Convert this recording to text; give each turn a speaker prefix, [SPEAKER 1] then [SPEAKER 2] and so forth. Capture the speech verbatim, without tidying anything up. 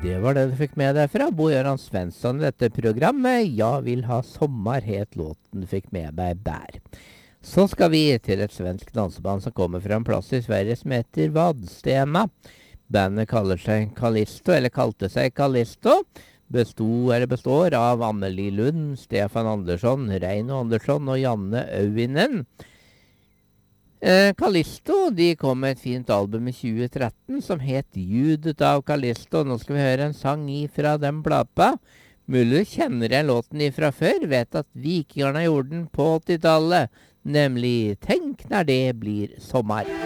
[SPEAKER 1] Det var det du fikk med deg fra Bo Göran Svensson i dette programmet. Jeg vil ha sommer, het låten du fikk med deg der. Så skal vi til et svensk danseband som kommer fra en plass i Sverige som heter Vadstena. Bandet kaller seg Callisto, eller kalte seg Callisto. Besto, eller består av Anneli Lund, Stefan Andersson, Reino Andersson og Janne Auinen. Eh, Callisto, de kom med et fint album i tjue tretten som het Ljudet av Callisto. Nå skal vi høre en sang ifra den plata. Mulig du kjenner den låten ifra før, vet at vikingerne gjorde den på åttitallet, nemlig Tenk når det blir sommer.